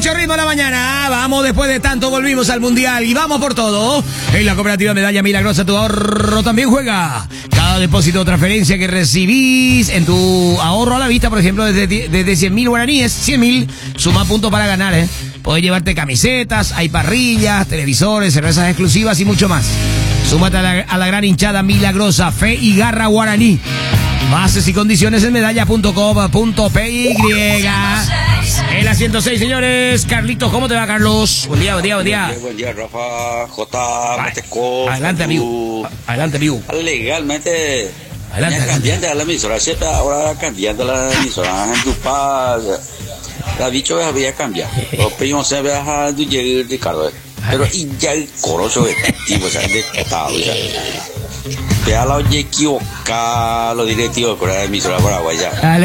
mucho ritmo en la mañana. Vamos, después de tanto volvimos al Mundial y vamos por todo. En la Cooperativa Medalla Milagrosa tu ahorro también juega. Cada depósito o transferencia que recibís en tu ahorro a la vista, por ejemplo, desde 100.000 guaraníes, 100.000, suma puntos para ganar, ¿eh? Podés llevarte camisetas, hay parrillas, televisores, cervezas exclusivas y mucho más. Súmate a la gran hinchada milagrosa, fe y garra guaraní. Bases y condiciones en medalla.com.py. En la 106, señores. Carlitos, ¿cómo te va, Carlos? Buen día, buen día, buen día. Buen día, Rafa, J, Mateco. Adelante, amigo. Adelante, amigo. Legalmente, Adelante, cambiando la emisora, siempre ahora cambiando la emisora. En tu paz, la bicho había cambiado. Los primos se había dejado Ricardo. Pero y ya el corozo de tipo, o sea, de estado, o sea. Te ha la oye equivocado los directivos de la emisora paraguaya.